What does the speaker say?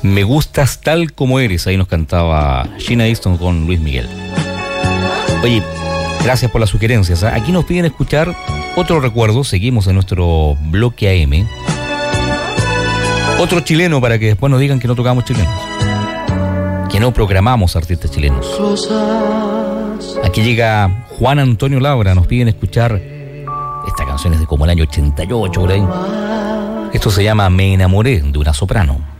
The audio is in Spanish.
Me gustas tal como eres. Ahí nos cantaba Sheena Easton con Luis Miguel. Oye, gracias por las sugerencias. Aquí nos piden escuchar otro recuerdo. Seguimos en nuestro bloque AM. Otro chileno, para que después nos digan que no tocamos chilenos, que no programamos artistas chilenos. Aquí llega Juan Antonio Labra. Nos piden escuchar esta canción, es de como el año 88 por ahí. Esto se llama Me enamoré de una soprano.